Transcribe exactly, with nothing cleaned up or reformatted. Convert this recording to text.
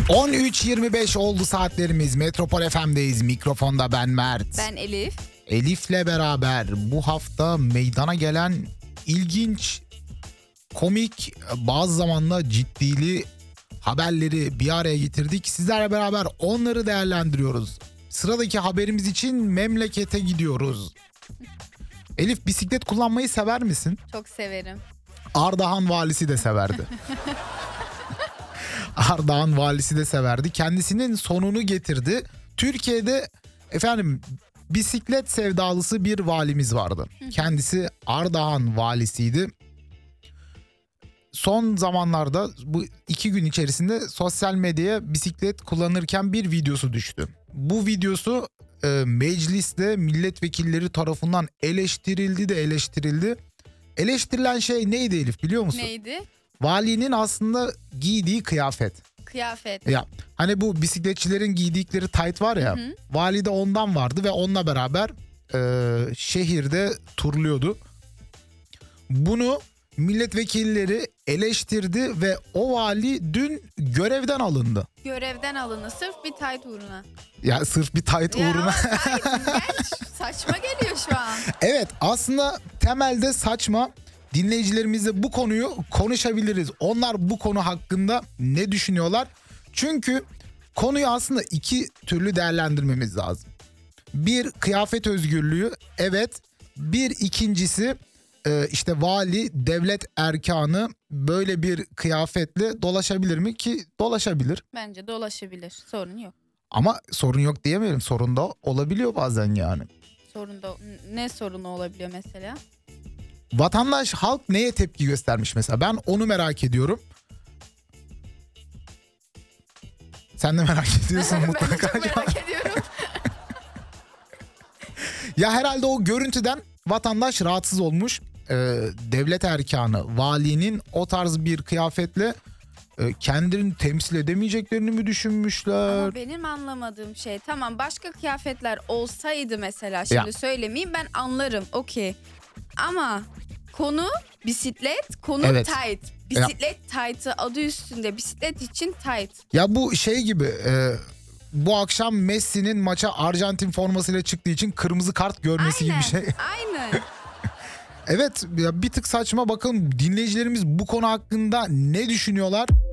on üç yirmi beş oldu saatlerimiz. Metropol F M'deyiz. Mikrofonda ben Mert. Ben Elif. Elif'le beraber bu hafta meydana gelen ilginç, komik, bazı zamanla ciddili haberleri bir araya getirdik. Sizlerle beraber onları değerlendiriyoruz. Sıradaki haberimiz için memlekete gidiyoruz. Elif, bisiklet kullanmayı sever misin? Çok severim. Ardahan valisi de severdi. Ardahan valisi de severdi. Kendisinin sonunu getirdi. Türkiye'de efendim bisiklet sevdalısı bir valimiz vardı. Kendisi Ardahan valisiydi. Son zamanlarda bu iki gün içerisinde sosyal medyaya bisiklet kullanırken bir videosu düştü. Bu videosu e, mecliste milletvekilleri tarafından eleştirildi de eleştirildi. Eleştirilen şey neydi Elif, biliyor musun? Neydi? Valinin aslında giydiği kıyafet. Kıyafet. Ya hani bu bisikletçilerin giydikleri tayt var ya. Hı hı. Vali de ondan vardı ve onunla beraber e, şehirde turluyordu. Bunu milletvekilleri eleştirdi ve o vali dün görevden alındı. Görevden alındı sırf bir tayt uğruna. Ya sırf bir tayt ya uğruna. tayt, genç, saçma geliyor şu an. Evet, aslında temelde saçma. Dinleyicilerimizle bu konuyu konuşabiliriz. Onlar bu konu hakkında ne düşünüyorlar? Çünkü konuyu aslında iki türlü değerlendirmemiz lazım. Bir, kıyafet özgürlüğü. Evet. Bir ikincisi işte vali, devlet erkanı böyle bir kıyafetle dolaşabilir mi? Ki dolaşabilir. Bence dolaşabilir. Sorun yok. Ama sorun yok diyemeyelim. Sorun da olabiliyor bazen yani. Sorun da ne sorunu olabiliyor mesela? Vatandaş, halk neye tepki göstermiş mesela? Ben onu merak ediyorum. Sen de merak ediyorsun mutlaka. Ben de çok merak ediyorum. Ya herhalde o görüntüden vatandaş rahatsız olmuş. Ee, devlet erkanı, valinin o tarz bir kıyafetle e, kendilerini temsil edemeyeceklerini mi düşünmüşler? Ama benim anlamadığım şey, tamam başka kıyafetler olsaydı mesela, şimdi ya. söylemeyeyim, ben anlarım, okey. Ama konu bisiklet, konu evet. tight. Bisiklet tight'ı adı üstünde, bisiklet için tight. Ya bu şey gibi, e, bu akşam Messi'nin maça Arjantin formasıyla çıktığı için kırmızı kart görmesi aynen, gibi bir şey. Aynen. Evet, ya bir tık saçma. Bakalım dinleyicilerimiz bu konu hakkında ne düşünüyorlar?